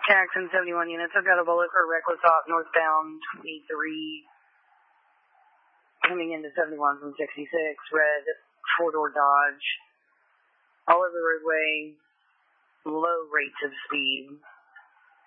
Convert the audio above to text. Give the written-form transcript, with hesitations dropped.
Jackson 71 units. I've got a bullet for reckless off northbound 23 coming into 71 from 66, red 4-door Dodge. All over the roadway, low rates of speed.